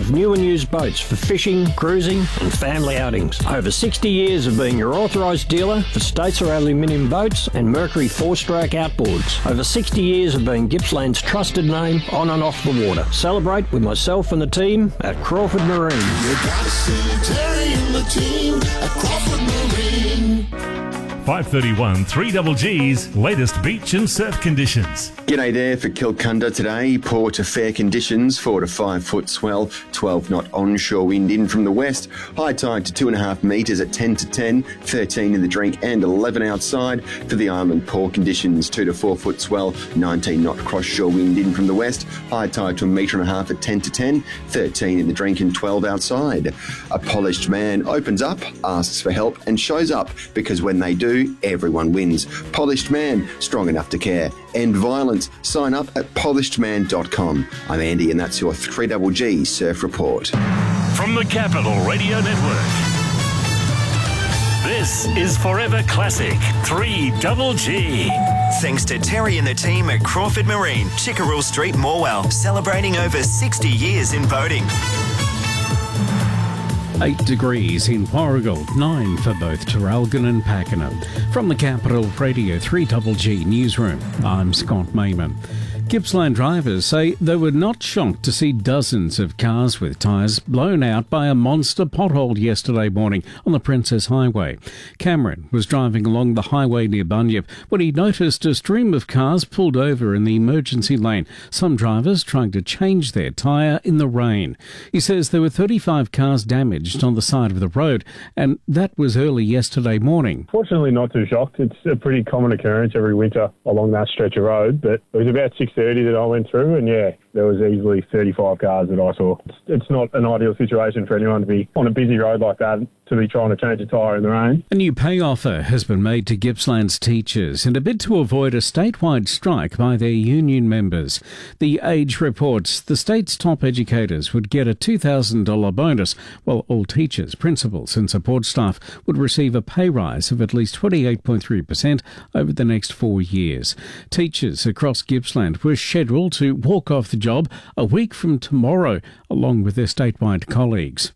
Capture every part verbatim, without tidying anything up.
of new and used boats for fishing, cruising and family outings. Over sixty years of being your authorised dealer for Statesar aluminium boats and Mercury four-stroke outboards. Over sixty years of being Gippsland's trusted name on and off the water. Celebrate with myself and the team at Crawford Marine. You gotta see Terry and the team at Crawford Marine. five thirty-one, three G's latest beach and surf conditions. G'day there for Kilcunda today. Poor to fair conditions, four to five foot swell, twelve knot onshore wind in from the west. High tide to two and a half metres at ten to ten, thirteen in the drink and eleven outside. For the island, poor conditions, two to four foot swell, nineteen knot cross shore wind in from the west. High tide to a metre and a half at ten to ten, thirteen in the drink and twelve outside. A polished man opens up, asks for help and shows up, because when they do, everyone wins. Polished Man, strong enough to care. End violence. Sign up at polished man dot com. I'm Andy and that's your three G Surf Report. From the Capital Radio Network, this is Forever Classic three G. Thanks to Terry and the team at Crawford Marine, Chickerell Street, Morwell, celebrating over sixty years in boating. Eight degrees in Warragul, nine for both Traralgon and Pakenham. From the Capital Radio three G Newsroom, I'm Scott Mayman. Gippsland drivers say they were not shocked to see dozens of cars with tyres blown out by a monster pothole yesterday morning on the Princess Highway. Cameron was driving along the highway near Bunyip when he noticed a stream of cars pulled over in the emergency lane, some drivers trying to change their tyre in the rain. He says there were thirty-five cars damaged on the side of the road, and that was early yesterday morning. Fortunately, not too shocked. It's a pretty common occurrence every winter along that stretch of road, but it was about six thirty that I went through, and yeah, there was easily thirty-five cars that I saw. It's not an ideal situation for anyone to be on a busy road like that, to be trying to change a tyre in the rain. A new pay offer has been made to Gippsland's teachers in a bid to avoid a statewide strike by their union members. The Age reports the state's top educators would get a two thousand dollars bonus, while all teachers, principals and support staff would receive a pay rise of at least twenty-eight point three percent over the next four years. Teachers across Gippsland were scheduled to walk off the job a week from tomorrow, along with their statewide colleagues.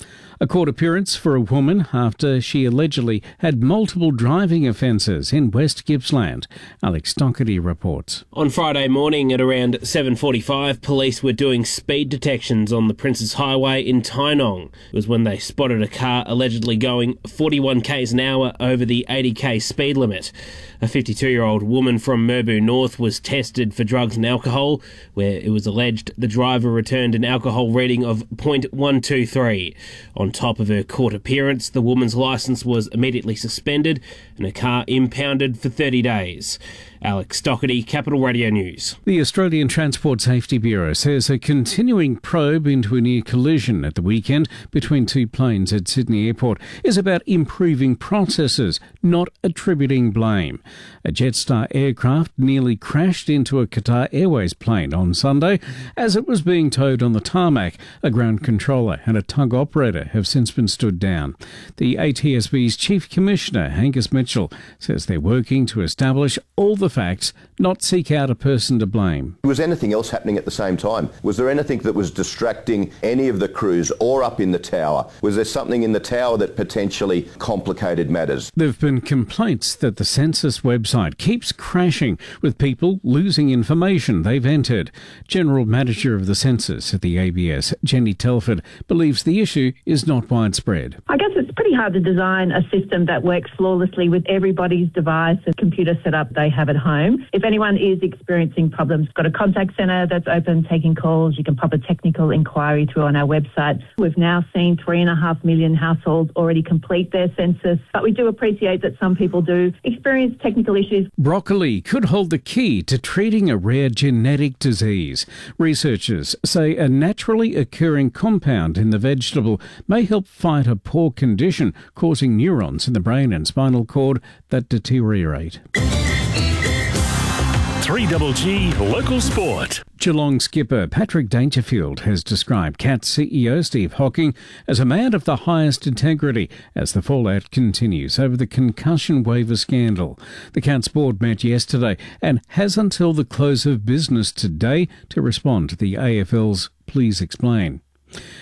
A court appearance for a woman after she allegedly had multiple driving offences in West Gippsland. Alex Doherty reports. On Friday morning at around seven forty-five, police were doing speed detections on the Princes Highway in Tynong. It was when they spotted a car allegedly going forty-one k's an hour over the eighty k speed limit. A fifty-two-year-old woman from Merbau North was tested for drugs and alcohol, where it was alleged the driver returned an alcohol reading of zero point one two three. On top of her court appearance, the woman's licence was immediately suspended and her car impounded for thirty days. Alex Doherty, Capital Radio News. The Australian Transport Safety Bureau says a continuing probe into a near collision at the weekend between two planes at Sydney Airport is about improving processes, not attributing blame. A Jetstar aircraft nearly crashed into a Qatar Airways plane on Sunday as it was being towed on the tarmac. A ground controller and a tug operator have since been stood down. The A T S B's Chief Commissioner, Angus Mitchell, says they're working to establish all the facts, not seek out a person to blame. Was anything else happening at the same time? Was there anything that was distracting any of the crews or up in the tower? Was there something in the tower that potentially complicated matters? There have been complaints that the census website keeps crashing with people losing information they've entered. General Manager of the Census at the A B S, Jenny Telford, believes the issue is not widespread. I guess it's pretty hard to design a system that works flawlessly with everybody's device and computer setup they have at home. If anyone is experiencing problems, we've got a contact centre that's open taking calls. You can pop a technical inquiry through on our website. We've now seen three and a half million households already complete their census, but we do appreciate that some people do experience technical issues. Broccoli could hold the key to treating a rare genetic disease. Researchers say a naturally occurring compound in the vegetable may help fight a poor condition causing neurons in the brain and spinal cord that deteriorate. three G Local Sport. Geelong skipper Patrick Dangerfield has described Cats C E O Steve Hocking as a man of the highest integrity as the fallout continues over the concussion waiver scandal. The Cats board met yesterday and has until the close of business today to respond to the A F L's Please Explain.